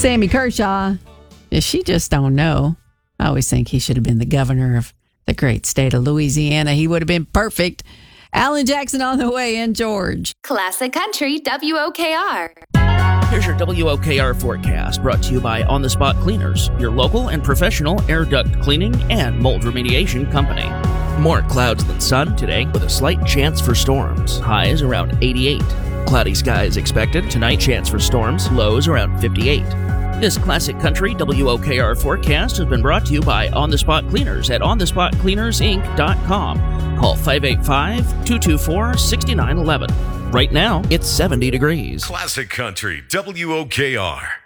Sammy Kershaw. Yeah, she just don't know. I always think he should have been the governor of the great state of Louisiana. He would have been perfect. Alan Jackson on the way in, George. Classic Country WOKR. Here's your WOKR forecast, brought to you by On the Spot Cleaners, your local and professional air duct cleaning and mold remediation company. More clouds than sun today, with a slight chance for storms. Highs around 88. Cloudy skies expected. Tonight, chance for storms. Lows around 58. This Classic Country WOKR forecast has been brought to you by On the Spot Cleaners at onthespotcleanersinc.com. Call 585-224-6911. Right now, it's 70 degrees. Classic Country WOKR.